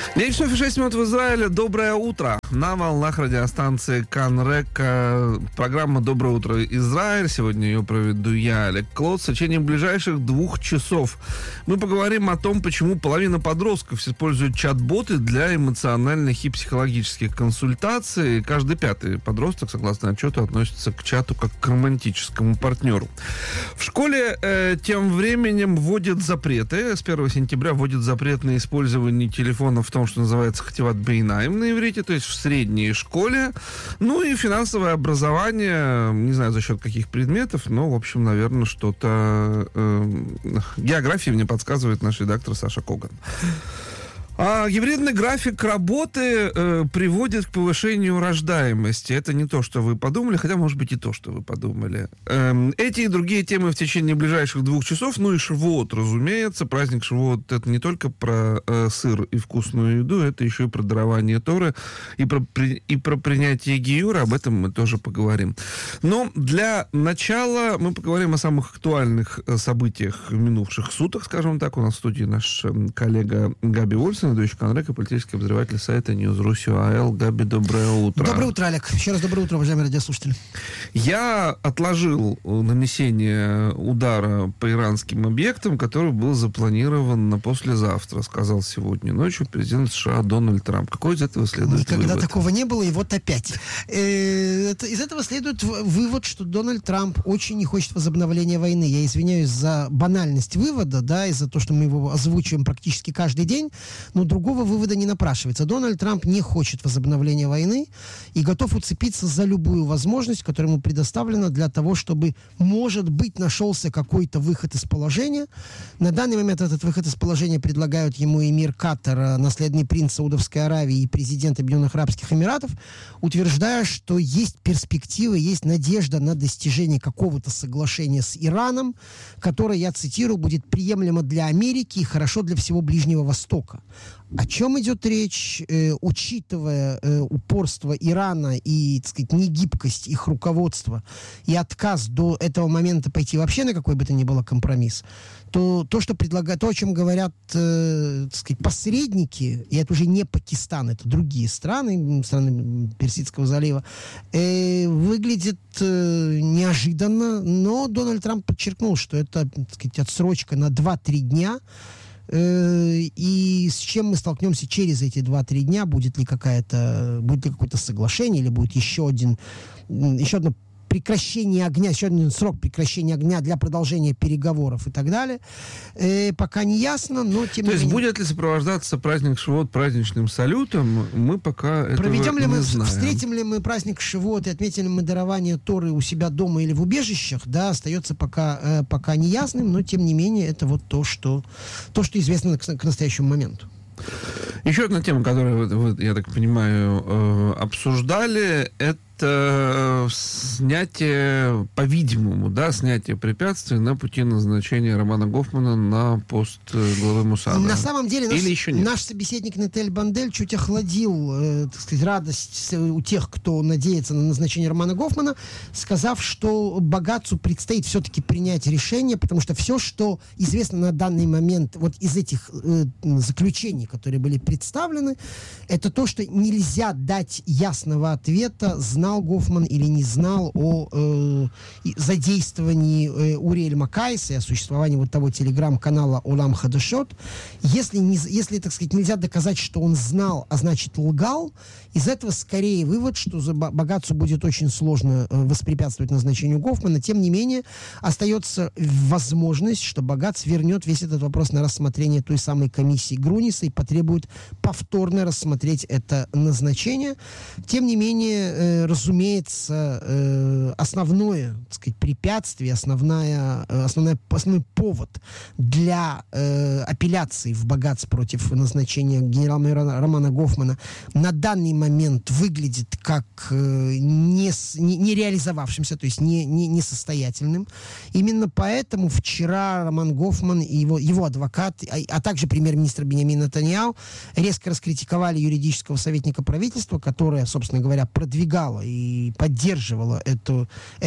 9 часов и 6 минут в Израиле. Доброе утро. На волнах радиостанции Канрека программа «Доброе утро, Израиль». Сегодня ее проведу я, Олег Клод. В течение ближайших 2 часов мы поговорим о том, почему половина подростков используют чат-боты для эмоциональных и психологических консультаций. Каждый 5-й подросток, согласно отчету, относится к чату как к романтическому партнеру. В школе тем временем вводят запреты. С 1 сентября вводят запрет на использование телефона в том, что называется хативат бейнаим на иврите, то есть в средней школе. Ну и финансовое образование, не знаю за счет каких предметов, но, в общем, наверное, что-то... географии мне подсказывает наш редактор Саша Коган. Гибридный график работы приводит к повышению рождаемости. Это не то, что вы подумали, хотя, может быть, и то, что вы подумали. Эти и другие темы в течение ближайших 2 часов. Ну и Шавуот, разумеется. Праздник Шавуот — это не только про сыр и вкусную еду, это еще и про дарование Торы и про принятие гиюра. Об этом мы тоже поговорим. Но для начала мы поговорим о самых актуальных событиях минувших суток, скажем так. У нас в студии наш коллега Габи Вольсен, ведущий Канрека, политический обозреватель сайта News.ru. Габи, доброе утро. Доброе утро, Олег. Еще раз доброе утро, уважаемые радиослушатели. Я отложил нанесение удара по иранским объектам, который был запланирован на послезавтра, сказал сегодня ночью президент США Дональд Трамп. Какой из этого следует Никогда вывод? такого не было, и вот опять. Из этого следует вывод, что Дональд Трамп очень не хочет возобновления войны. Я извиняюсь за банальность вывода, да, и за то, что мы его озвучиваем практически каждый день, но другого вывода не напрашивается. Дональд Трамп не хочет возобновления войны и готов уцепиться за любую возможность, которая ему предоставлена для того, чтобы, может быть, нашелся какой-то выход из положения. На данный момент этот выход из положения предлагают ему эмир Катара, наследный принц Саудовской Аравии и президент Объединенных Арабских Эмиратов, утверждая, что есть перспективы, есть надежда на достижение какого-то соглашения с Ираном, которое, я цитирую, будет приемлемо для Америки и хорошо для всего Ближнего Востока. О чем идет речь, учитывая упорство Ирана и, так сказать, негибкость их руководства и отказ до этого момента пойти вообще на какой бы то ни было компромисс, то, что предлагают, то, о чем говорят, так сказать, посредники, и это уже не Пакистан, это другие страны Персидского залива, выглядит неожиданно, но Дональд Трамп подчеркнул, что это, так сказать, отсрочка на 2-3 дня, и с чем мы столкнемся через эти 2-3 дня, будет ли какое-то соглашение, или будет еще одно прекращение огня, еще один срок прекращения огня для продолжения переговоров и так далее. Пока не ясно, но тем не менее... То есть будет ли сопровождаться праздник Шавуот праздничным салютом, мы пока этого Проведем ли мы, не знаем. встретим ли мы праздник Шавуот и отметим ли мы дарование Торы у себя дома или в убежищах, да, остается пока неясным, но тем не менее это вот то, что известно к настоящему моменту. Еще одна тема, которую вы, я так понимаю, обсуждали, это снятие, по-видимому, да, снятие препятствий на пути назначения Романа Гофмана на пост главы Моссада. На самом деле наш собеседник Нетель Бандель чуть охладил, так сказать, радость у тех, кто надеется на назначение Романа Гофмана, сказав, что Багацу предстоит все-таки принять решение, потому что все, что известно на данный момент вот из этих заключений, которые были представлены, это то, что нельзя дать ясного ответа, знал Гофман или не знал о задействовании Уриэль Макайса и о существовании вот того телеграм-канала Олам Хадашот. Если, так сказать, нельзя доказать, что он знал, а значит лгал, из этого скорее вывод, что за Багацу будет очень сложно воспрепятствовать назначению Гофмана. Тем не менее, остается возможность, что Багац вернет весь этот вопрос на рассмотрение той самой комиссии Груниса и потребует повторно рассмотреть это назначение. Тем не менее, разумеется, основное, так сказать, препятствие, основной повод для апелляции в Багац против назначения генерала-майора Романа Гофмана на данный момент выглядит как не реализовавшимся, то есть несостоятельным. Именно поэтому вчера Роман Гофман и его адвокат, а также премьер-министр Биньямин Нетаньяху резко раскритиковали юридического советника правительства, которая, собственно говоря, продвигала поддерживала эту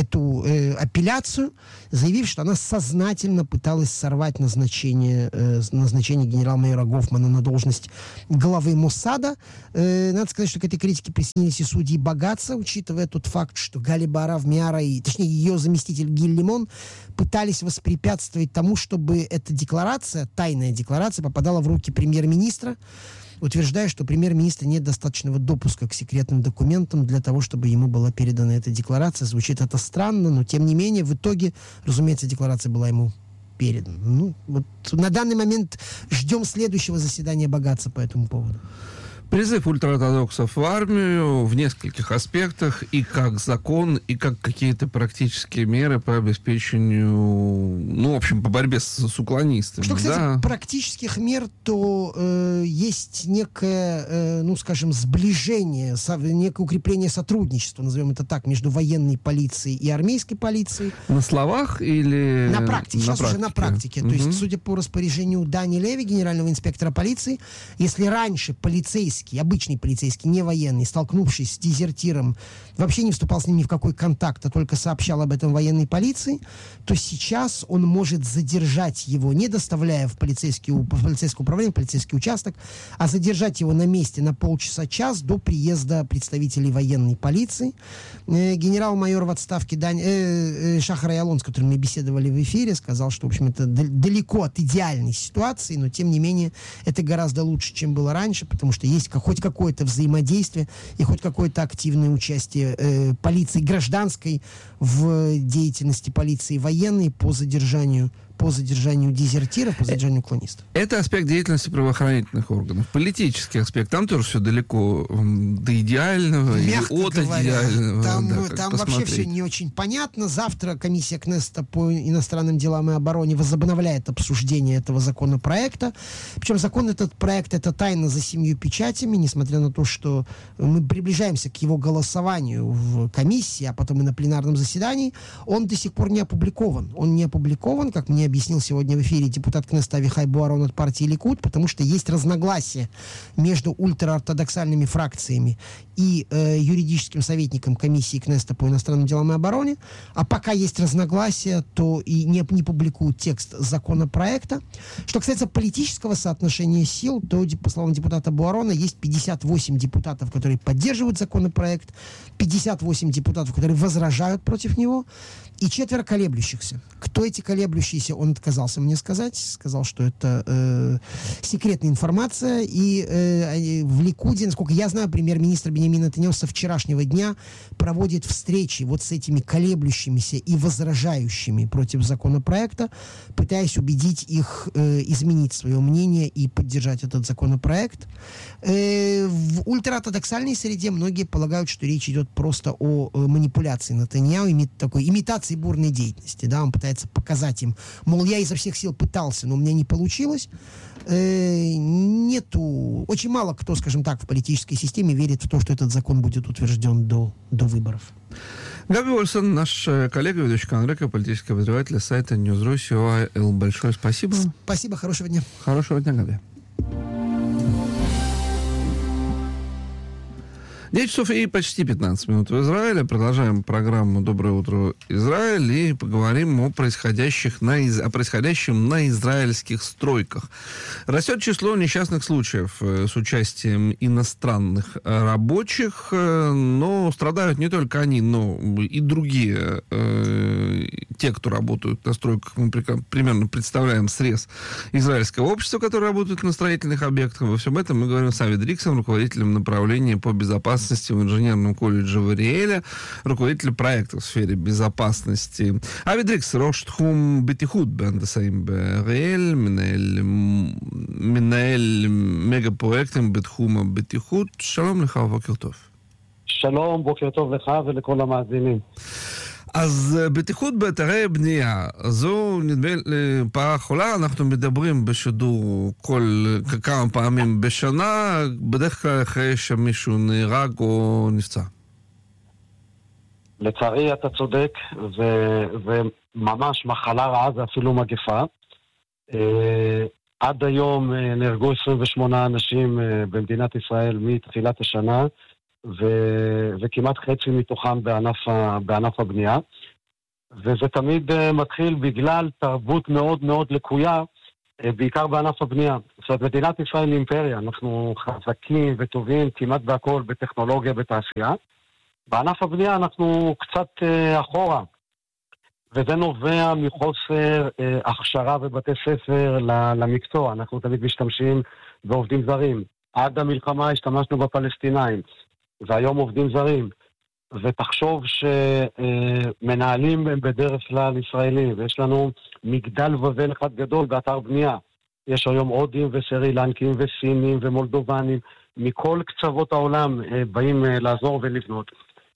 апелляцию, заявив, что она сознательно пыталась сорвать назначение генерал-майора Гофмана на должность главы Моссада. Надо сказать, что к этой критике присоединились и судьи Багаца, учитывая тот факт, что Гали Баарав Миара и, точнее, ее заместитель Гил Лимон пытались воспрепятствовать тому, чтобы эта декларация, тайная декларация, попадала в руки премьер-министра, утверждая, что премьер-министра нет достаточного допуска к секретным документам для того, чтобы ему была передана эта декларация. Звучит это странно, но тем не менее, в итоге, разумеется, декларация была ему передана. Ну, вот на данный момент ждем следующего заседания Багаца по этому поводу. Призыв ультраортодоксов в армию в нескольких аспектах, и как закон, и как какие-то практические меры по обеспечению, ну, в общем, по борьбе с уклонистами. Что касается практических мер, то есть некое, ну, скажем, сближение, некое укрепление сотрудничества, назовем это так, между военной полицией и армейской полицией. На словах или... На практике. Сейчас уже на практике. То есть, судя по распоряжению Дани Леви, генерального инспектора полиции, если раньше обычный полицейский, не военный, столкнувшись с дезертиром, вообще не вступал с ним ни в какой контакт, а только сообщал об этом военной полиции, то сейчас он может задержать его, не доставляя в полицейское управление, в полицейский участок, а задержать его на месте на полчаса-час до приезда представителей военной полиции. Генерал-майор в отставке Шахар Аялон, с которым мы беседовали в эфире, сказал, что, в общем, это далеко от идеальной ситуации, но, тем не менее, это гораздо лучше, чем было раньше, потому что есть хоть какое-то взаимодействие и хоть какое-то активное участие полиции гражданской в деятельности полиции военной по задержанию дезертиров, по задержанию уклонистов. Это аспект деятельности правоохранительных органов. Политический аспект, там тоже все далеко до идеального, мягко и от говоря, идеального. Там вообще все не очень понятно. Завтра комиссия Кнессета по иностранным делам и обороне возобновляет обсуждение этого законопроекта. Причем этот проект, это тайна за 7 печатями, несмотря на то, что мы приближаемся к его голосованию в комиссии, а потом и на пленарном заседании. Он до сих пор не опубликован. Он не опубликован, как мне объяснил сегодня в эфире депутат Кнессета Авихай Буарон от партии Ликуд, потому что есть разногласия между ультраортодоксальными фракциями и юридическим советником комиссии Кнессета по иностранным делам и обороне. А пока есть разногласия, то и не публикуют текст законопроекта. Что касается политического соотношения сил, то, по словам депутата Буарона, есть 58 депутатов, которые поддерживают законопроект, 58 депутатов, которые возражают против него, и 4 колеблющихся. Кто эти колеблющиеся, он отказался мне сказать. Сказал, что это секретная информация. И в Ликуде, насколько я знаю, премьер-министр Биньямин Нетаньяху со вчерашнего дня проводит встречи вот с этими колеблющимися и возражающими против законопроекта, пытаясь убедить их изменить свое мнение и поддержать этот законопроект. В ультраортодоксальной среде многие полагают, что речь идет просто о манипуляции Нетаньяху, такой имитации бурной деятельности. Да? Он пытается показать им, мол, я изо всех сил пытался, но у меня не получилось. Очень мало кто, скажем так, в политической системе верит в то, что этот закон будет утвержден до выборов. Габи Ольсон, наш коллега, ведущий Канрека, политический обозреватель сайта News.ru. Большое спасибо. Спасибо, хорошего дня. Хорошего дня, Габи. 9 часов и почти 15 минут в Израиле. Продолжаем программу «Доброе утро, Израиль» и поговорим о происходящем на израильских стройках. Растет число несчастных случаев с участием иностранных рабочих, но страдают не только они, но и другие, те, кто работают на стройках. Мы примерно представляем срез израильского общества, которое работает на строительных объектах. Во всем этом мы говорим с Ави Дриксом, руководителем направления по безопасности в инженерном колледже в Ариэле, руководитель проекта в сфере безопасности. Ави Дрикс, ראש תחום בטיחות בהנדסאים באריאל, מנהל מגה פרויקטים בתחום הבטיחות. שלום לך ובוקר טוב. שלום, בוקר טוב לך ולכל המאזינים. אז בטיחות באתרי בנייה, זו נדמה פעם אחרונה, אנחנו מדברים בשידור כמה פעמים בשנה, בדרך כלל אחרי שמישהו נהרג או נפצע. לצערי אתה צודק, זה ממש מחלה רעה, זה אפילו מגפה. עד היום נהרגו 28 אנשים במדינת ישראל מתחילת השנה, וכמעט חצי מתוכם בענף הבנייה. וזה תמיד מתחיל בגלל תרבות מאוד מאוד לקויה, בעיקר בענף הבנייה. זאת אומרת, מדינת ישראל היא אימפריה, אנחנו חזקים וטובים כמעט בהכל, בטכנולוגיה, בתעשייה. בענף הבנייה אנחנו קצת אחורה, וזה נובע מחוסר הכשרה ובתי ספר למקצוע. אנחנו תמיד משתמשים בעובדים זרים. עד המלחמה השתמשנו בפלסטינאים, והיום עובדים זרים. ותחשוב שמנהלים הם בדרך כלל ישראלים, ויש לנו מגדל בבל אחד גדול באתר בנייה. יש היום הודים וסרי לנקים וסינים ומולדובנים, מכל קצוות העולם באים לעזור ולבנות.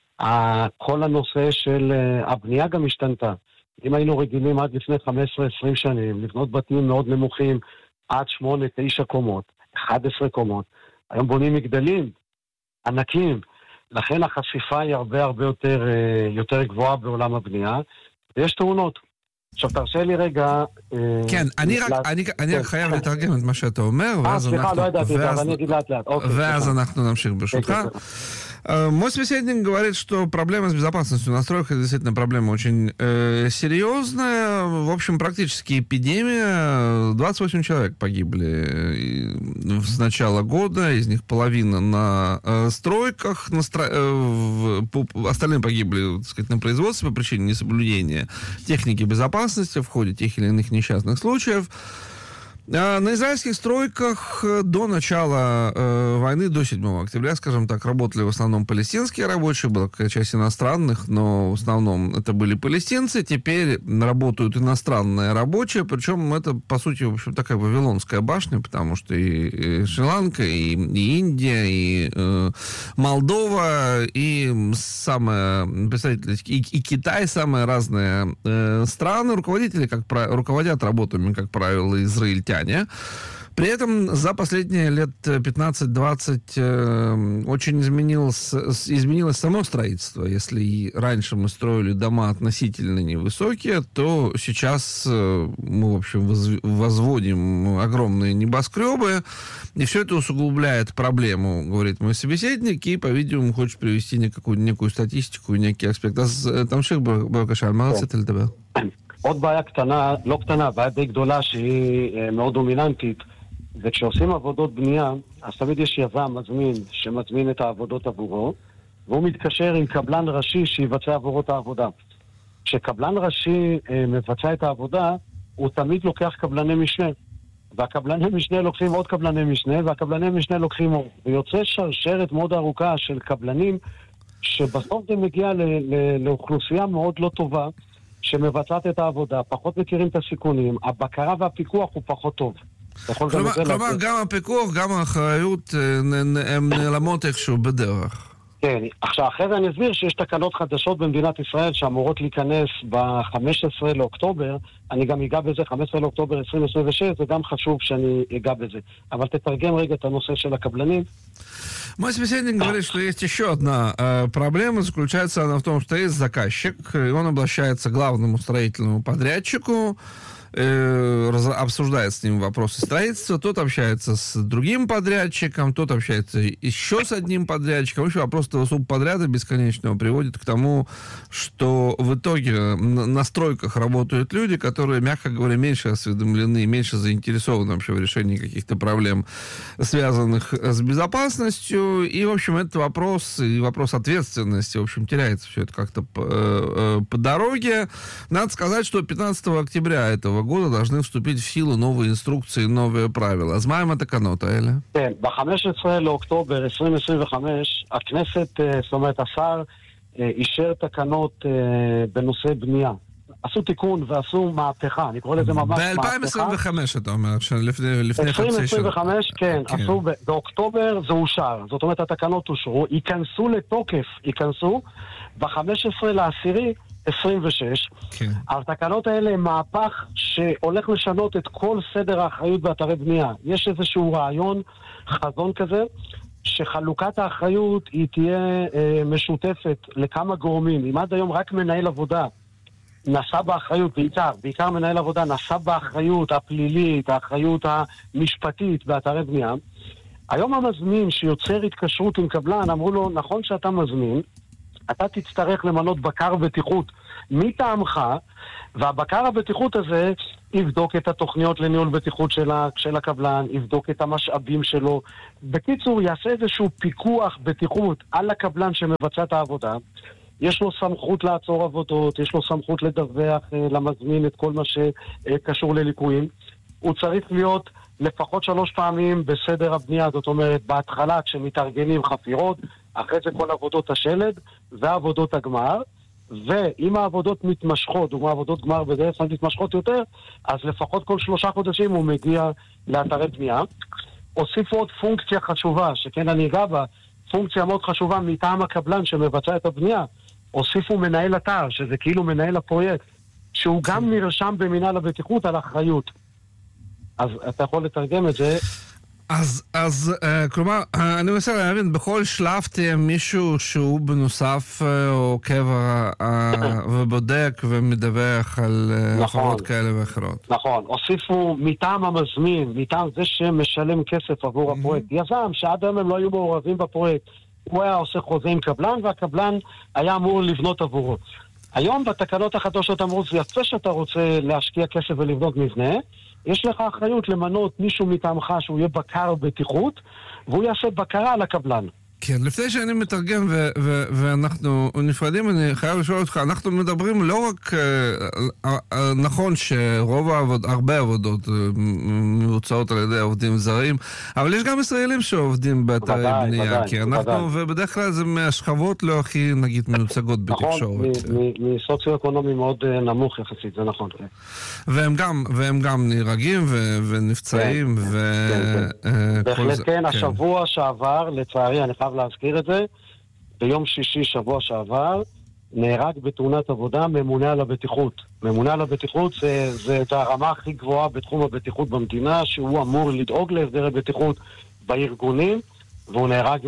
כל הנושא של הבנייה גם השתנתה. אם היינו רגילים עד לפני 15-20 שנים, לבנות בתים מאוד נמוכים, עד 8-9 קומות, 11 קומות, היום בונים מגדלים ענקים, לכן החשיפה היא הרבה יותר גבוהה בעולם הבנייה, ויש תאונות. עכשיו תרשה לי רגע... כן, אני חייב לתרגם את מה שאתה אומר, סליחה, לא ידעתי, אבל אני אגיד לאט לאט. ואז אנחנו נמשיך ברשותך. Мой собеседник говорит, что проблема с безопасностью на стройках действительно проблема очень серьезная. В общем, практически эпидемия. 28 человек погибли с начала года, из них половина на стройках, остальные погибли, так сказать, на производстве по причине несоблюдения техники безопасности в ходе тех или иных несчастных случаев. На израильских стройках до начала войны, до 7 октября, скажем так, работали в основном палестинские рабочие, была какая-то часть иностранных, но в основном это были палестинцы. Теперь работают иностранные рабочие, причем это, по сути, в общем, такая вавилонская башня, потому что и Шри-Ланка, и Индия, и Молдова, и и Китай, самые разные страны. Руководители, руководят работами, как правило, израильтяне. При этом за последние лет 15-20 очень изменилось само строительство. Если и раньше мы строили дома относительно невысокие, то сейчас мы, в общем, возводим огромные небоскребы, и все это усугубляет проблему, говорит мой собеседник, и, по-видимому, хочет привести некую статистику, некий аспект. תמשיך בבקשה, מה רצית לדבר? עוד בעיה קטנה, לא קטנה, בעיה די גדולה שהיא מאוד דומיננטית, זה כשעושים עבודות בנייה, אז תמיד יש יזם שמזמין את העבודות עבורו, והוא מתקשר עם קבלן ראשי שיבצע עבורו את העבודה. כשקבלן ראשי מבצע את העבודה, הוא תמיד לוקח קבלני משנה. והקבלני משנה לוקחים עוד קבלני משנה, והקבלני משנה לוקחים עוד. ויוצא שרשרת מאוד ארוכה של קבלנים, שבסוף זה מגיע לאוכלוסייה מאוד לא טובה, שמבצעת את העבודה, פחות מכירים את הסיכונים, הבקרה והפיקוח הוא פחות טוב. כלומר, גם הפיקוח, גם האחריות, הם נעלמות איכשהו בדרך. כן, עכשיו אחרי זה אני אסביר שיש תקנות חדשות במדינת ישראל שאמורות להיכנס ב-15 לאוקטובר, אני גם אגע בזה, 15 לאוקטובר 2026, זה גם חשוב שאני אגע בזה. אבל תתרגם רגע את הנושא של הקבלנים. Мой собеседник говорит, что есть еще одна проблема, заключается она в том, что есть заказчик, и он обращается к главному строительному подрядчику, обсуждает с ним вопросы строительства, тот общается с другим подрядчиком, тот общается еще с одним подрядчиком. В общем, вопрос этого субподряда бесконечного приводит к тому, что в итоге на стройках работают люди, которые, мягко говоря, меньше осведомлены, меньше заинтересованы вообще в решении каких-то проблем, связанных с безопасностью. И, в общем, этот вопрос и вопрос ответственности, в общем, теряется все это как-то по дороге. Надо сказать, что 15 октября этого года должны вступить в силу новые инструкции, новые правила. אז מה עם התקנות האלה? כן, ב-15 לאוקטובר 2025, הכנסת, זאת אומרת, השר אישר תקנות בנושא בנייה. עשו תיקון ועשו מהפכה, אני קורא לזה ממש מהפכה. ב-2025 אתה אומר, לפני חצי שנה. 2025, כן, עשו באוקטובר זה אושר. זאת אומרת, התקנות אושרו, ייכנסו לתוקף, ב-15 לעשירי 26. כן. התקנות האלה הם מהפך שהולך לשנות את כל סדר האחריות באתרי בנייה. יש איזשהו רעיון, חזון כזה, שחלוקת האחריות היא תהיה משותפת לכמה גורמים. אם עד היום רק מנהל עבודה נשא באחריות, בעיקר מנהל עבודה נשא באחריות הפלילית, האחריות המשפטית באתרי בנייה, היום המזמין שיוצר התקשרות עם קבלן, אמרו לו, נכון שאתה מזמין, אתה תצטרך למנות בקר בטיחות מטעמך, והבקר הבטיחות הזה יבדוק את התוכניות לניהול בטיחות של הקבלן, יבדוק את המשאבים שלו. בקיצור, יעשה איזשהו פיקוח בטיחות על הקבלן שמבצע את העבודה. יש לו סמכות לעצור עבודות, יש לו סמכות לדווח למזמין את כל מה שקשור לליקויים. הוא צריך להיות לפחות 3 פעמים בסדר הבנייה, זאת אומרת, בהתחלה כשמתארגנים חפירות, אחרי זה כל עבודות השלד ועבודות הגמר, ואם העבודות מתמשכות, עבודות גמר בדרך כלל מתמשכות יותר, אז לפחות כל 3 חודשים הוא מגיע לאתרי בנייה. הוסיפו עוד פונקציה חשובה, שכן אני אגע בה, פונקציה מאוד חשובה מטעם הקבלן שמבצע את הבנייה. הוסיפו מנהל אתר, שזה כאילו מנהל הפרויקט, שהוא גם נרשם במינהל הבטיחות על אחריות. אז אתה יכול לתרגם את זה. אז כלומר, אני מנסה להבין, בכל שלב תהיה מישהו שהוא בנוסף עוקב ובודק ומדווח על הפרות כאלה ואחרות. נכון, הוסיפו מטעם המזמין, מטעם זה שמשלם כסף עבור הפרויקט. יזם שעד היום הם לא היו מעורבים בפרויקט, הוא היה עושה חוזה עם קבלן, והקבלן היה אמור לבנות עבורו. היום בתקנות החדשות אמרו, זה יפה שאתה רוצה להשקיע כסף ולבנות מבנה, יש לך אחריות למנות מישהו מטעמך שהוא יהיה בקר בטיחות, והוא יעשה בקרה על הקבלן. כן, לפני שאני מתרגם ואנחנו נפרדים, אני חייב לשאול אותך, אנחנו מדברים לא רק, נכון הרבה עבודות מבוצעות על ידי עובדים זרים, אבל יש גם ישראלים שעובדים באתרי בנייה, כי אנחנו, ובדרך כלל זה מהשכבות לא הכי, נגיד, מיוצגות בתקשורת. נכון, מסוציו-אקונומי מאוד נמוך יחסית, זה נכון. והם גם נהרגים ונפצעים, בהחלט כן, השבוע שעבר, לצערי, אני חייב להזכיר את זה, ביום שישי שבוע שעבר נהרג בתאונת עבודה ממונה על הבטיחות. ממונה על הבטיחות זה הרמה הכי גבוהה בתחום הבטיחות במדינה, שהוא אמור לדאוג להסדרי בטיחות בארגונים, והוא נהרג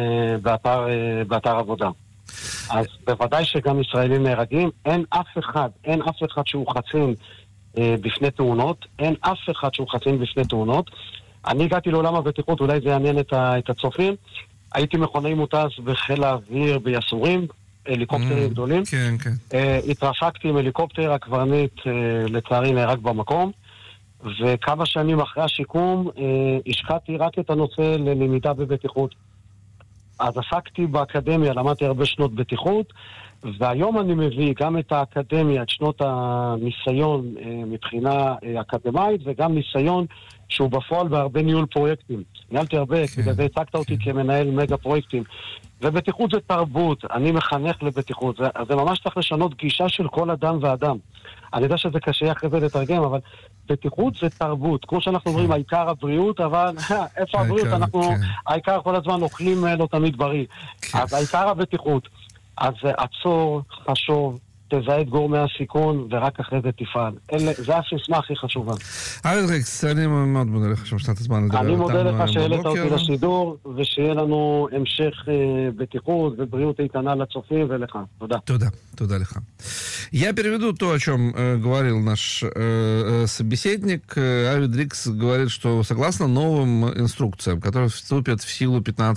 באתר עבודה. אז בוודאי שגם ישראלים נהרגים, אין אף אחד שהוא חצין בפני תאונות, אין אף אחד שהוא חצין בפני תאונות. אני הגעתי לעולם הבטיחות, אולי זה יעניין את הצופים, הייתי מכונאי מוטס בחיל האוויר ביסורים, הליקופטרים גדולים. כן, כן. התרסקתי עם הליקופטר, הקברניט לצערי נהרג במקום, וכמה שנים אחרי השיקום השקעתי רק את הנושא ללמידה בבטיחות. אז עסקתי באקדמיה, למדתי הרבה שנות בטיחות, והיום אני מביא גם את האקדמיה, את שנות הניסיון מבחינה אקדמית, וגם ניסיון שהוא בפועל בהרבה ניהול פרויקטים. ניהלתי הרבה, בגלל זה הצגת אותי כמנהל מגה פרויקטים. ובטיחות זה תרבות, אני מחנך לבטיחות. זה ממש צריך לשנות גישה של כל אדם ואדם. אני יודע שזה קשה אחרי זה לתרגם, אבל בטיחות זה תרבות. כמו שאנחנו אומרים, העיקר הבריאות, אבל איפה הבריאות? אנחנו, העיקר כל הזמן אוכלים לא תמיד בריא. אז העיקר הבטיחות. אז עצור, חשוב, תזהה את גורמי הסיכון, ורק אחרי זה תפעל. זה הסיסמה הכי חשובה. ריקס, אני מאוד מודה לך שמשנת הזמן לדבר. אני מודה לך שהעלית אותי לשידור, ושיהיה לנו המשך бытихут ובריאות איתנה לצופים ולך. תודה. Туда лиха. Я переведу то, о чем говорил наш собеседник. Авид Рикс говорит, что согласно новым инструкциям, которые вступят в силу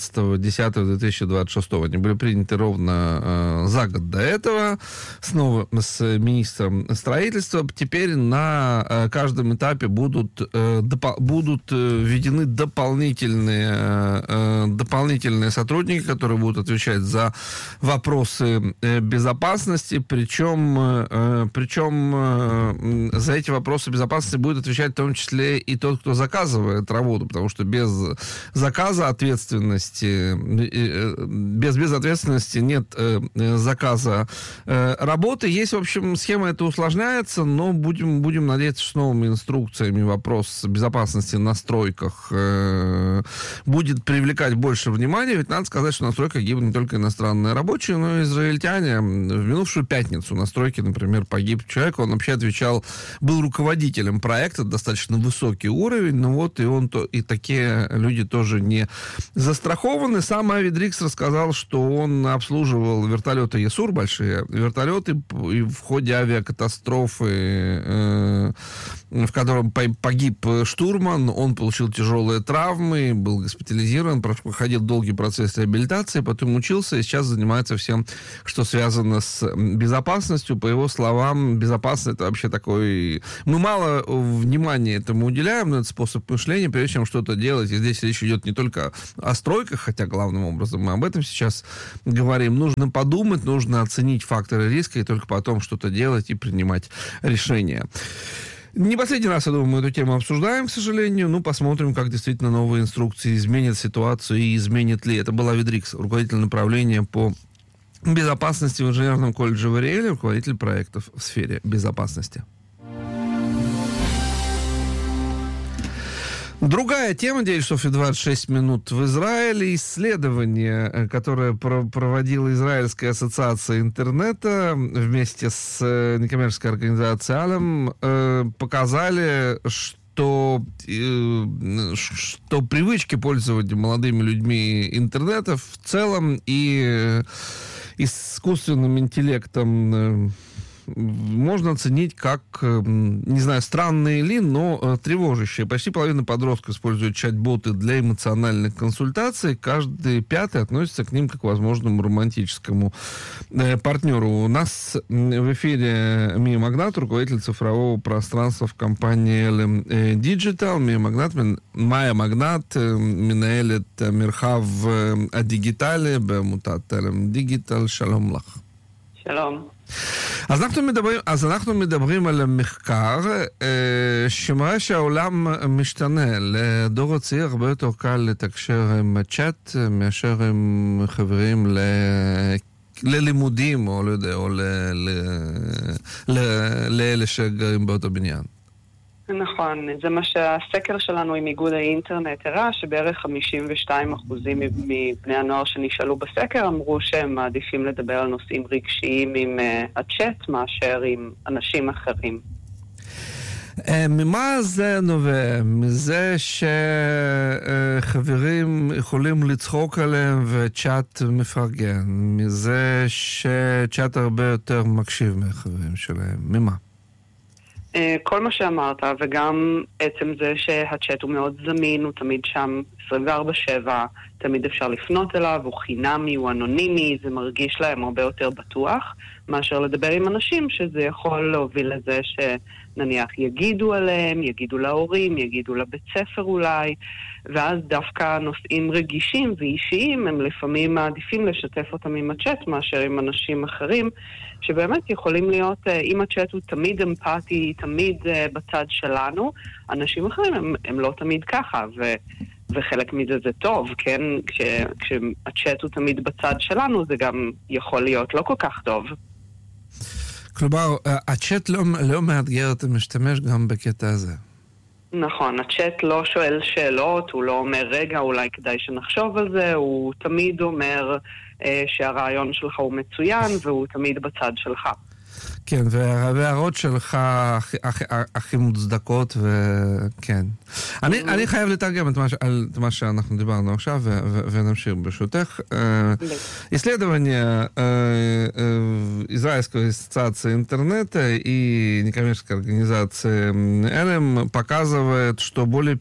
15.10.2026, они были приняты ровно за год до этого, снова с министром строительства, теперь на каждом этапе будут введены дополнительные сотрудники, которые будут отвечать за вопросы безопасности, причем за эти вопросы безопасности будет отвечать в том числе и тот, кто заказывает работу, потому что без заказа ответственности, без ответственности нет заказа работы. Есть, в общем, схема эта усложняется, но будем надеяться, что с новыми инструкциями вопрос безопасности на стройках будет привлекать больше внимания, ведь надо сказать, что на стройках гибнут не только иностранные рабочие, но и израильтяне. В минувшую пятницу на стройке, например, погиб человек, он вообще был руководителем проекта, достаточно высокий уровень, но вот и такие люди тоже не застрахованы. Сам Авид Рикс рассказал, что он обслуживал вертолеты Ясур, большие вертолеты, и в ходе авиакатастрофы, в котором погиб штурман, он получил тяжелые травмы, был госпитализирован, проходил долгий процесс реабилитации, потом учился и сейчас занимается всем, что связано с безопасностью. По его словам, безопасность — это вообще такой... Мы мало внимания этому уделяем, но это способ мышления, прежде чем что-то делать. И здесь речь идет не только о стройках, хотя главным образом мы об этом сейчас говорим. Нужно подумать, нужно оценить факторы риска и только потом что-то делать и принимать решения. Не последний раз, я думаю, мы эту тему обсуждаем, к сожалению. Ну, посмотрим, как действительно новые инструкции изменят ситуацию и изменят ли. Это был Авид Рикс, руководитель направления по безопасности в инженерном колледже в Ариэле, руководитель проектов в сфере безопасности. Другая тема, 9 часов и 26 минут в Израиле. Исследование, которое проводила Израильская ассоциация интернета вместе с некоммерческой организацией «Алам», показали, что привычки пользования молодыми людьми интернета в целом и искусственным интеллектом можно оценить как, не знаю, странные ли, но тревожащие. Почти половина подростков используют чат-боты для эмоциональных консультаций. Каждый пятый относится к ним как к возможному романтическому партнеру. У нас в эфире Мия Магнат, руководитель цифрового пространства в компании LM Digital. Майя Магнат, מנהלת מרחב הדיגיטלי בעמותת LM Digital. שלום לך. שלום. אז אנחנו מדברים על המחקר שמראה שהעולם משתנה. לדור הצעיר הרבה יותר קל לתקשר עם הצ'אט מאשר עם חברים ללימודים או לא יודע, או לאלה שגרים באותו בניין. נכון, זה מה שהסקר שלנו עם איגוד האינטרנט הראה, שבערך 52% מבני הנוער שנשאלו בסקר אמרו שהם מעדיפים לדבר על נושאים רגשיים עם הצ'אט מאשר עם אנשים אחרים. ממה זה נובע? מזה שחברים יכולים לצחוק עליהם וצ'אט מפרגן, מזה שצ'אט הרבה יותר מקשיב מהחברים שלהם, ממה? כל מה שאמרת, וגם עצם זה שהצ'אט הוא מאוד זמין, הוא תמיד שם 24/7, תמיד אפשר לפנות אליו, הוא חינמי, הוא אנונימי, זה מרגיש להם הרבה יותר בטוח, מאשר לדבר עם אנשים שזה יכול להוביל לזה שנניח יגידו עליהם, יגידו להורים, יגידו לבית ספר אולי, ואז דווקא נושאים רגישים ואישיים הם לפעמים מעדיפים לשתף אותם עם הצ'אט מאשר עם אנשים אחרים, שבאמת יכולים להיות, אם הצ'אט הוא תמיד אמפתי, תמיד בצד שלנו, אנשים אחרים הם לא תמיד ככה, וחלק מזה זה טוב, כן? כשהצ'אט הוא תמיד בצד שלנו, זה גם יכול להיות לא כל כך טוב. כלומר, הצ'אט לא מאתגר את המשתמש גם בקטע הזה. נכון, הצ'אט לא שואל שאלות, הוא לא אומר רגע, אולי כדאי שנחשוב על זה, הוא תמיד אומר שהרעיון שלך הוא מצוין, והוא תמיד בצד שלך. כן, וההערות שלך הכי מוצדקות, וכן. אני חייב לתרגם את מה שאנחנו דיברנו עכשיו, ונמשיך ברשותך. Исследование Израильской ассоциации интернета и некоммерческой организации LM показывает, что более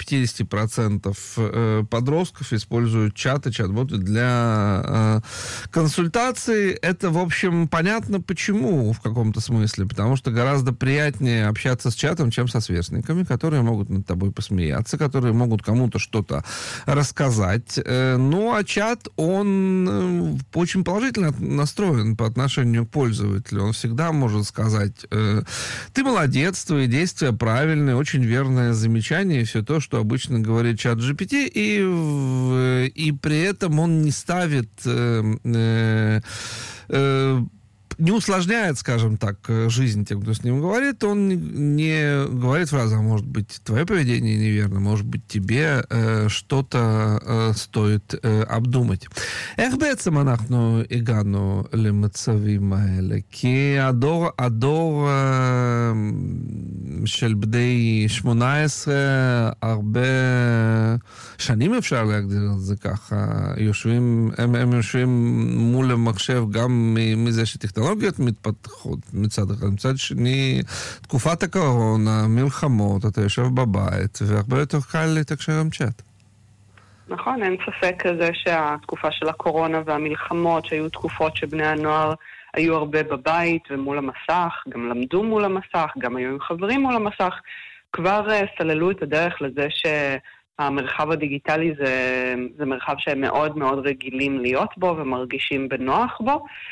50% подростков используют чаты, чат-боты для консультаций. Это, в общем, понятно почему, в каком-то смысле, потому что гораздо приятнее общаться с чатом, чем со сверстниками, которые могут над тобой посмеяться, которые могут кому-то что-то рассказать. Ну, а чат, он очень положительно настроен по отношению к пользователю. Он всегда может сказать: ты молодец, твои действия правильные, очень верное замечание, и все то, что обычно говорит чат GPT, и при этом он не ставит... не усложняет, скажем так, жизнь тем, кто с ним говорит. Он не говорит фразу: может быть, твое поведение неверно, может быть, тебе что-то стоит обдумать. איך בעצם אנחנו הגענו למצבים האלה? כי הדור של בני 18, הרבה שנים אפשר להגדיר את זה ככה, הם יושבים מול המחשב גם מזה שטכנולוגיה הטכנולוגיות מתפתחות מצד אחד, מצד שני, תקופת הקורונה, מלחמות, אתה יושב בבית, והרבה יותר קל לתקשר עם צ'אט. נכון, אין ספק כזה שהתקופה של הקורונה והמלחמות, שהיו תקופות שבני הנוער היו הרבה בבית ומול המסך, גם למדו מול המסך, גם היו עם חברים מול המסך, כבר סללו את הדרך לזה שהמרחב הדיגיטלי זה מרחב שהם מאוד מאוד רגילים להיות בו ומרגישים בנוח בו,